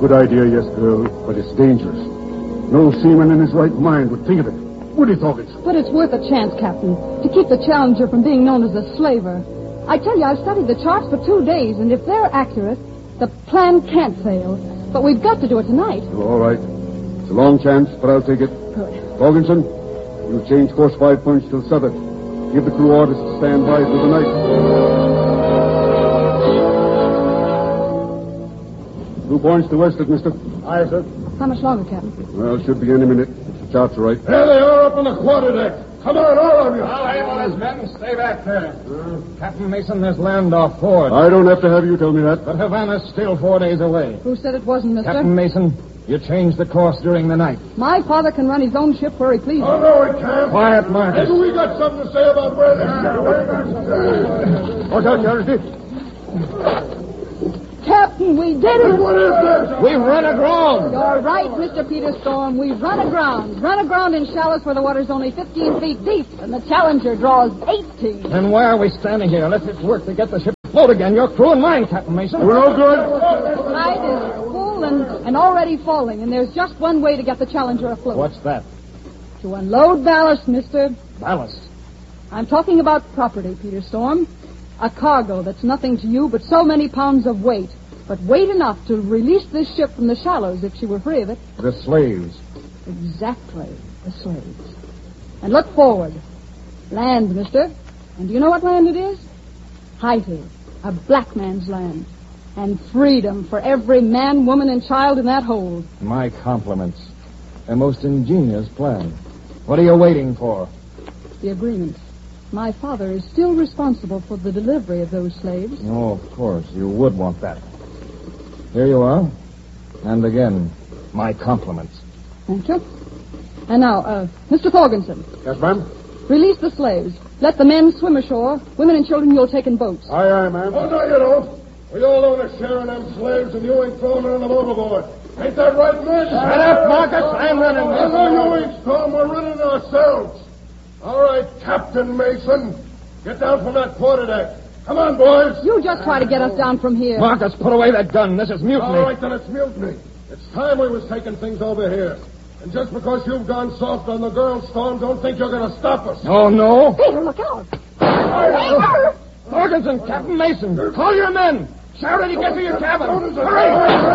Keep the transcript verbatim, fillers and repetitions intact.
good idea, yes, girl, but it's dangerous. No seaman in his right mind would think of it. Would he, Thorkinson? But it's worth a chance, Captain, to keep the Challenger from being known as a slaver. I tell you, I've studied the charts for two days, and if they're accurate, the plan can't fail. But we've got to do it tonight. All right. It's a long chance, but I'll take it. Good. Thorkinson, you change course five points till southern. Give the crew orders to stand by through the night. Two points to westward, mister. Aye, sir. How much longer, Captain? Well, should be any minute. If the charts are right. There they are up on the quarterdeck. Come on, all of you. All right, all his men, stay back there. Uh, Captain Mason, there's land off forward. I don't have to have you tell me that. But Havana's still four days away. Who said it wasn't, mister? Captain Mason, you changed the course during the night. My father can run his own ship where he pleases. Oh, no, he can't. Quiet, Marcus. Maybe we got something to say about where this... Watch out, Charity. Captain, we did it! What is this? We've run aground. You're right, Mister Peter Storm. We've run aground. Run aground in shallows where the water's only fifteen feet deep, and the Challenger draws eighteen. Then why are we standing here? Let's get to work to get the ship afloat again. Your crew and mine, Captain Mason. We're no good. The tide is full and, and already falling, and there's just one way to get the Challenger afloat. What's that? To unload ballast, mister. Ballast. I'm talking about property, Peter Storm. A cargo that's nothing to you but so many pounds of weight. But weight enough to release this ship from the shallows if she were free of it. The slaves. Exactly. The slaves. And look forward. Land, mister. And do you know what land it is? Haiti. A black man's land. And freedom for every man, woman, and child in that hold. My compliments. A most ingenious plan. What are you waiting for? The agreement. My father is still responsible for the delivery of those slaves. Oh, of course. You would want that. Here you are. And again, my compliments. Thank you. And now, uh, Mister Thorkinson. Yes, ma'am? Release the slaves. Let the men swim ashore. Women and children you'll take in boats. Aye, aye, ma'am. Oh, no, you don't. We all own a share in them slaves, and you ain't throwing them overboard. Ain't that right, men? Shut up, Marcus. I'm running Oh, this. no, you ain't, Storm. We're running ourselves. All right, Captain Mason. Get down from that quarterdeck. Come on, boys. You just try to get us down from here. Marcus, put away that gun. This is mutiny. All right, then it's mutiny. It's time we was taking things over here. And just because you've gone soft on the girl, Storm, don't think you're going to stop us. Oh, no. Peter, look out. Thorkinson, Captain Mason, call your men. Shout it to get to your cabin. Hurry!